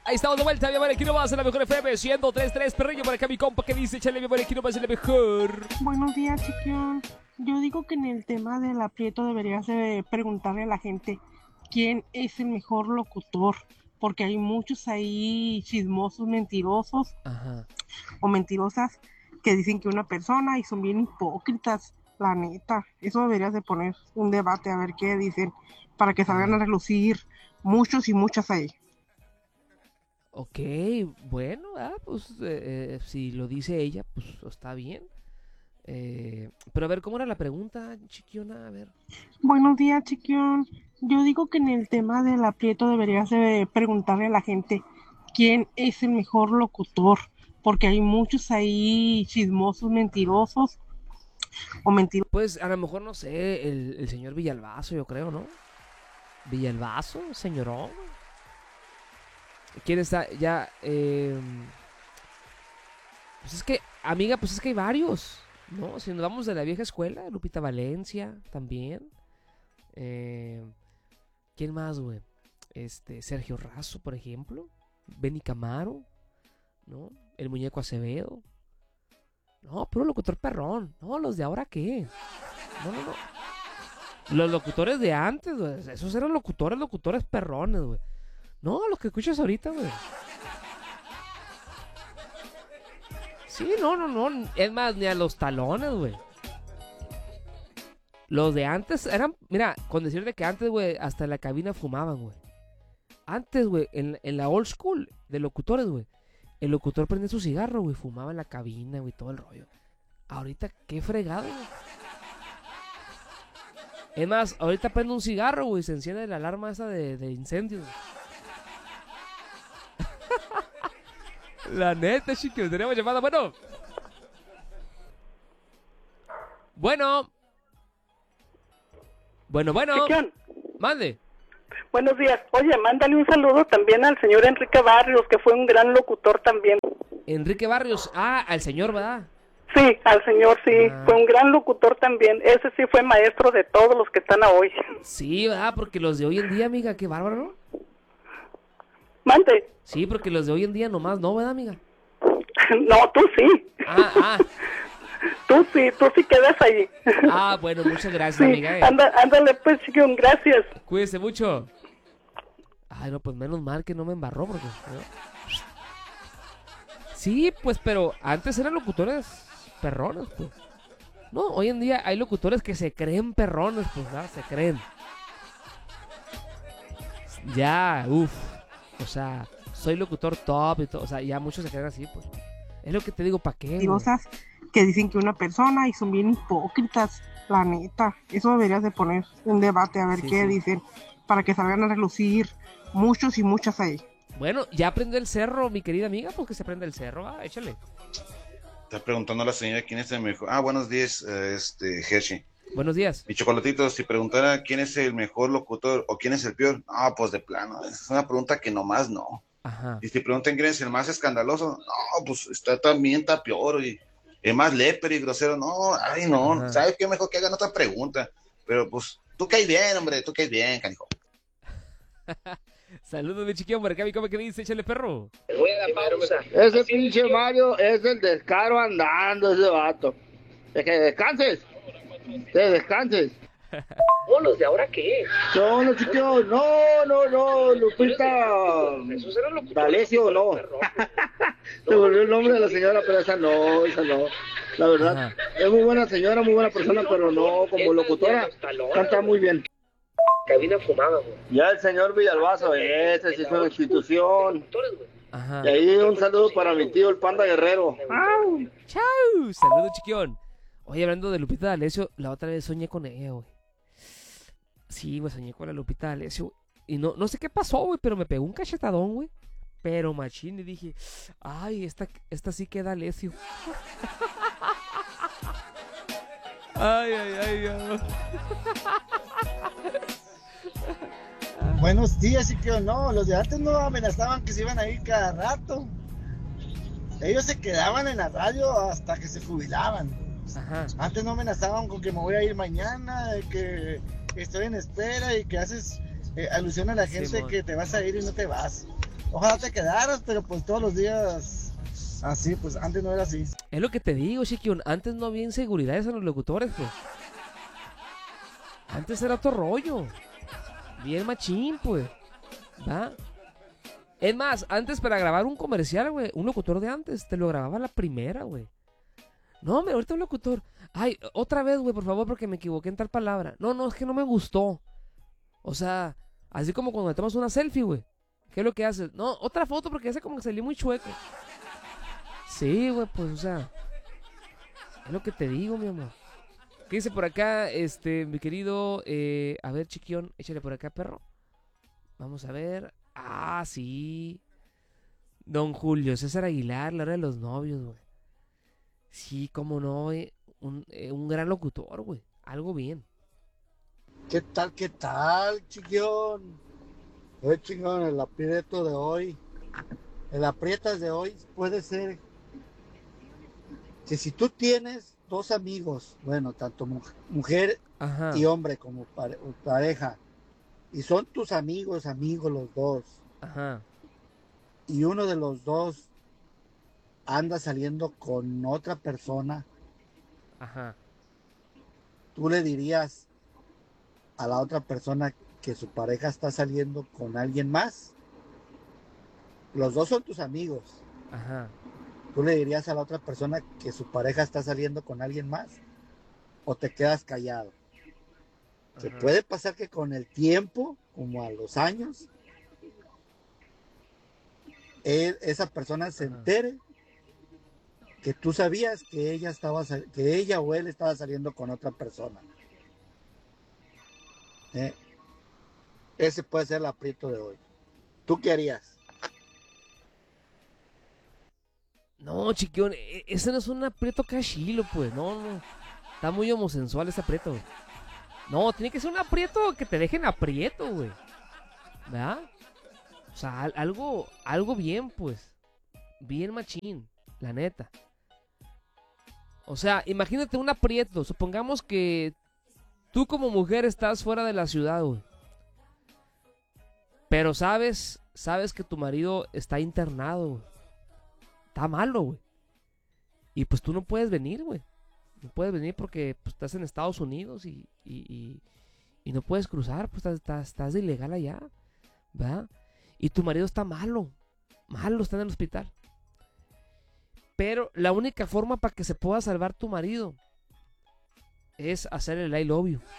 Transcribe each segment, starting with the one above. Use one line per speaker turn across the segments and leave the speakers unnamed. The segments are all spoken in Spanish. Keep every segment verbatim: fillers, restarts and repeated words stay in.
Ahí estamos de vuelta, mi amor, aquí nomás en la mejor F M, ciento tres punto tres, perrillo por acá mi compa que dice, échale mi amor, aquí nomás en la mejor.
Buenos días, chiquión. Yo digo que en el tema del aprieto deberías de preguntarle a la gente quién es el mejor locutor, porque hay muchos ahí chismosos, mentirosos
Ajá.
o mentirosas que dicen que una persona y son bien hipócritas, la neta. Eso deberías de poner un debate a ver qué dicen para que salgan a relucir muchos y muchas ahí.
Ok, bueno, ah, pues eh, eh, si lo dice ella, pues está bien. Eh, pero a ver, ¿cómo era la pregunta, chiquiona? A ver.
Buenos días, chiquión. Yo digo que en el tema del aprieto deberías de preguntarle a la gente quién es el mejor locutor, porque hay muchos ahí chismosos, mentirosos o mentirosos.
Pues a lo mejor, no sé, el, el señor Villalbazo, yo creo, ¿no? Villalbazo, señorón. ¿Quién está? Ya, eh... pues es que, amiga, pues es que hay varios, ¿no? Si nos vamos de la vieja escuela, Lupita Valencia, también. Eh... ¿Quién más, güey? Este, Sergio Razo, por ejemplo. Benny Camaro, ¿no? El Muñeco Acevedo. No, puro locutor perrón. No, los de ahora, ¿qué? No, no, no. Los locutores de antes, güey. Esos eran locutores, locutores perrones, güey. No, los que escuchas ahorita, güey. Sí, no, no, no. Es más, ni a los talones, güey. Los de antes eran... Mira, con decirte que antes, güey, hasta en la cabina fumaban, güey. Antes, güey, en, en la old school de locutores, güey, el locutor prendía su cigarro, güey, fumaba en la cabina, güey, todo el rollo. Ahorita, qué fregado, güey. Es más, ahorita prende un cigarro, güey, y se enciende la alarma esa de, de incendios. La neta, chicos, tenemos llamada. Bueno. Bueno. Bueno, bueno.
Chiquión.
Mande.
Buenos días. Oye, mándale un saludo también al señor Enrique Barrios, que fue un gran locutor también.
Enrique Barrios. Ah, al señor, ¿verdad?
Sí, al señor, sí. Ah. Fue un gran locutor también. Ese sí fue maestro de todos los que están hoy.
Sí, ¿verdad? Porque los de hoy en día, amiga, qué bárbaro, ¿no?
Mande.
Sí, porque los de hoy en día nomás no, ¿verdad, amiga?
No, tú sí.
Ah, ah.
Tú sí, tú sí quedas ahí.
Ah, bueno, muchas gracias,
sí,
amiga. Eh.
Anda, ándale pues, chiquión, gracias.
Cuídese mucho. Ay, no, pues menos mal que no me embarró, porque... ¿no? Sí, pues, pero antes eran locutores perrones, pues. No, hoy en día hay locutores que se creen perrones, pues, ¿verdad? Se creen. Ya, uff. O sea, soy locutor top y todo. O sea, ya muchos se creen así, pues. Es lo que te digo, ¿para qué?
Cosas que dicen que una persona y son bien hipócritas, la neta. Eso deberías de poner un debate a ver sí, qué sí. dicen para que salgan a relucir muchos y muchas ahí.
Bueno, ya aprende el cerro, mi querida amiga, porque se aprende el cerro, ah, échale.
Está preguntando a la señora quién es el mejor. Ah, buenos días, este, Hershey.
Buenos días.
Mi chocolatito, si preguntara quién es el mejor locutor o quién es el peor, ah, pues de plano, es una pregunta que nomás no.
Ajá.
Y si preguntan quién es el más escandaloso, no, pues está también, está peor, y el más léper y grosero, no, ay, no, Ajá. ¿Sabes qué? Mejor que hagan otra pregunta, pero pues, tú caes bien, hombre, tú caes bien, canijo.
Saludos, mi chiquillo, por acá, mi come que dice, échale perro.
Voy a la pausa. Ese pinche Mario es el descaro andando, ese vato. Es que descanses, que descanses.
Oh, ¿los de ahora qué?
No, no, chiquillo, no, no, no, Lupita D'Alessio, no. Se volvió el nombre de la señora, pero esa no, esa no. La verdad, Ajá. Es muy buena señora, muy buena persona, pero no, como locutora, canta muy bien.
Cabina fumada, güey.
Ya el señor Villalbazo, ese sí es una institución.
Ajá.
Y ahí un saludo para mi tío, el Panda Guerrero.
¡Au! ¡Chau! Saludos, chiquión. Oye, hablando de Lupita D'Alessio, la otra vez soñé con ella, güey. Sí, güey, soñé con la Lupita D'Alessio. Y no, no sé qué pasó, güey, pero me pegó un cachetadón, güey. Pero machín, y dije, ay, esta, esta sí queda D'Alessio. Ay, ay, ay, ay.
Buenos días, chiquillo. No, los de antes no amenazaban que se iban a ir cada rato. Ellos se quedaban en la radio hasta que se jubilaban.
Ajá.
Antes no amenazaban con que me voy a ir mañana, que estoy en espera y que haces eh, alusión a la gente sí, que te vas a ir y no te vas. Ojalá te quedaras, pero pues todos los días así, pues antes no era así.
Es lo que te digo, Chiquión. Antes no había inseguridades en los locutores, pues. Antes era otro rollo. Bien machín, pues. ¿Va? Es más, antes para grabar un comercial, güey, un locutor de antes, te lo grababa la primera, güey. No, me ahorita un locutor. Ay, otra vez, güey, por favor, porque me equivoqué en tal palabra. No, no, es que no me gustó. O sea, así como cuando tomas una selfie, güey. ¿Qué es lo que haces? No, otra foto porque hace como que salí muy chueco. Sí, güey, pues, o sea. Es lo que te digo, mi amor. ¿Qué dice por acá, este, mi querido? Eh, a ver, Chiquión, échale por acá, perro. Vamos a ver. Ah, sí. Don Julio César Aguilar, la hora de los novios, güey. Sí, cómo no, eh. Un, eh, un gran locutor, güey. Algo bien.
¿Qué tal, qué tal, chiquión? Oye, chingón, el aprieto de hoy. El aprietas de hoy puede ser que si tú tienes dos amigos, bueno, tanto mu- mujer
Ajá.
y hombre como pare- pareja, y son tus amigos, amigos los dos,
Ajá.
y uno de los dos anda saliendo con otra persona,
Ajá.
tú le dirías a la otra persona que su pareja está saliendo con alguien más. Los dos son tus amigos.
Ajá.
¿Tú le dirías a la otra persona que su pareja está saliendo con alguien más? ¿O te quedas callado? Que
Ajá.
puede pasar que con el tiempo, como a los años, él- esa persona se
Ajá.
entere que tú sabías que ella estaba sal- que ella o él estaba saliendo con otra persona. ¿Eh? Ese puede ser el aprieto de hoy. ¿Tú qué harías?
No, Chiquión, e- ese no es un aprieto cachilo, pues. No, no. Está muy homosensual ese aprieto, güey. No, tiene que ser un aprieto que te dejen aprieto, güey. ¿Verdad? O sea, al- algo, algo bien, pues. Bien machín, la neta. O sea, imagínate un aprieto. Supongamos que tú como mujer estás fuera de la ciudad, güey. Pero sabes, sabes que tu marido está internado, güey. Está malo, güey. Y pues tú no puedes venir, güey. No puedes venir porque pues, estás en Estados Unidos y, y, y, y no puedes cruzar, pues estás, estás, estás de ilegal allá, ¿verdad? Y tu marido está malo, malo, está en el hospital. Pero la única forma para que se pueda salvar tu marido es hacer el I love you.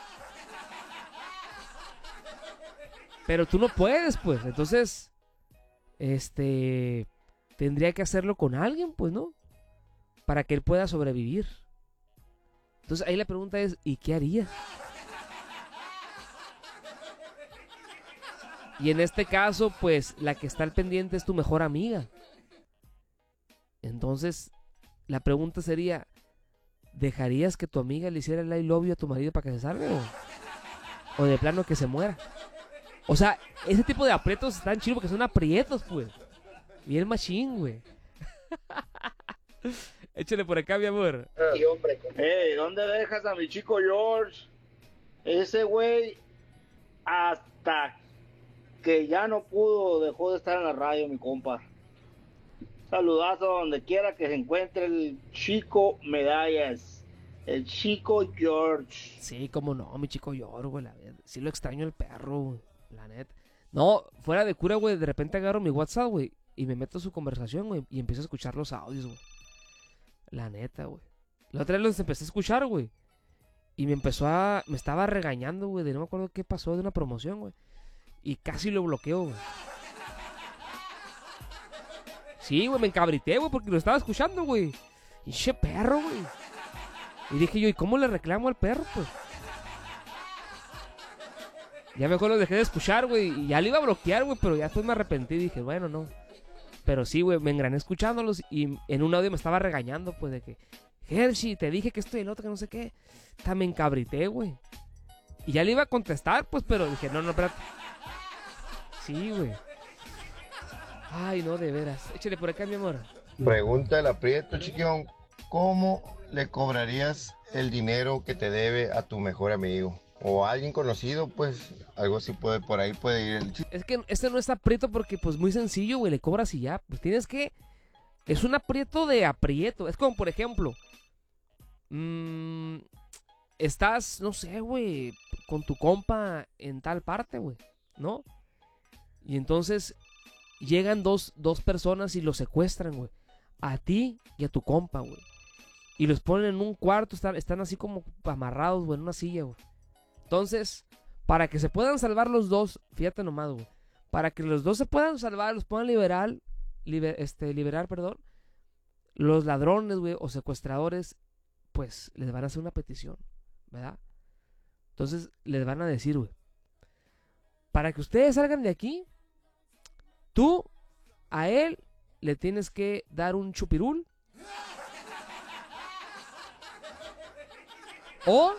Pero tú no puedes, pues. Entonces, este, tendría que hacerlo con alguien, pues, ¿no? Para que él pueda sobrevivir. Entonces ahí la pregunta es, ¿y qué haría? Y en este caso, pues, la que está al pendiente es tu mejor amiga. Entonces, la pregunta sería, ¿dejarías que tu amiga le hiciera el I love you a tu marido para que se salve? ¿O, o de plano que se muera? O sea, ese tipo de aprietos están chidos porque son aprietos, pues. Bien machín, güey. Échale por acá, mi amor.
Y hombre, con-
Hey, ¿dónde dejas a mi chico George? Ese güey, hasta que ya no pudo, dejó de estar en la radio, mi compa. Saludazo donde quiera que se encuentre el chico Medallas. El chico George.
Sí, cómo no, mi chico lloro, güey. La verdad. Sí lo extraño el perro, güey. La neta. No, fuera de cura, güey. De repente agarro mi WhatsApp, güey. Y me meto a su conversación, güey. Y empiezo a escuchar los audios, güey. La neta, güey. La otra vez los empecé a escuchar, güey. Y me empezó a... Me estaba regañando, güey. De no me acuerdo qué pasó de una promoción, güey. Y casi lo bloqueo, güey. Sí, güey, me encabrité, güey, porque lo estaba escuchando, güey. Y che perro, güey. Y dije yo, ¿y cómo le reclamo al perro, pues? Ya mejor lo dejé de escuchar, güey. Y ya lo iba a bloquear, güey, pero ya después me arrepentí y dije, bueno, no. Pero sí, güey, me engrané escuchándolos y en un audio me estaba regañando, pues, de que, Hershey, te dije que esto y el otro, que no sé qué. Hasta me encabrité, güey. Y ya le iba a contestar, pues, pero dije, no, no, espérate. Sí, güey. Ay, no, de veras. Échale por acá, mi amor.
Pregunta el aprieto, chiquión. ¿Cómo le cobrarías el dinero que te debe a tu mejor amigo? o alguien conocido, pues algo así puede, por ahí puede ir el chiste.
Es que este no está aprieto porque pues muy sencillo, güey, le cobras y ya. Pues tienes que... Es un aprieto de aprieto. Es como, por ejemplo, mmm, estás, no sé, güey, con tu compa en tal parte, güey, ¿no? Y entonces llegan dos, dos personas y los secuestran, güey. A ti y a tu compa, güey. Y los ponen en un cuarto, están, están así como amarrados, güey, en una silla, güey. Entonces, para que se puedan salvar los dos, fíjate nomás, güey. Para que los dos se puedan salvar, los puedan liberar, liber, este, liberar, perdón. Los ladrones, güey, o secuestradores, pues, les van a hacer una petición, ¿verdad? Entonces, les van a decir, güey, para que ustedes salgan de aquí, tú, a él, le tienes que dar un chupirul. O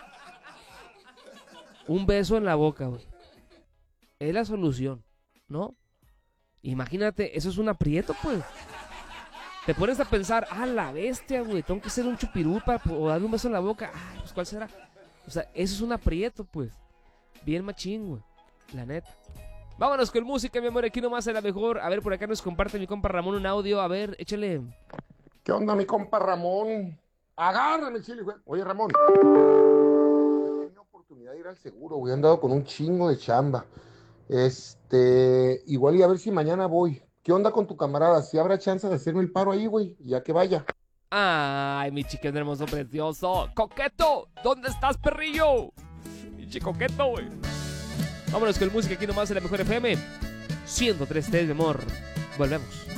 un beso en la boca, güey. Es la solución, ¿no? Imagínate, eso es un aprieto, pues. Te pones a pensar, ah, la bestia, güey, tengo que hacer un chupirul para o darle un beso en la boca. Ay, pues, ¿cuál será? O sea, eso es un aprieto, pues. Bien machín, güey. La neta. Vámonos con música, mi amor. Aquí nomás es la mejor. A ver, por acá nos comparte mi compa Ramón un audio. A ver, échale.
¿Qué onda, mi compa Ramón? Agárrame, chile, güey. Oye, Ramón. He tenido oportunidad de ir al seguro, güey. He andado con un chingo de chamba. Este, igual y a ver si mañana voy. ¿Qué onda con tu camarada? Si habrá chance de hacerme el paro ahí, güey, ya que vaya.
Ay, mi chiquén hermoso, precioso. ¡Coqueto! ¿Dónde estás, perrillo? Mi chico coqueto, güey. Vámonos con música aquí nomás en la mejor F M. ciento tres punto tres, mi amor. Volvemos.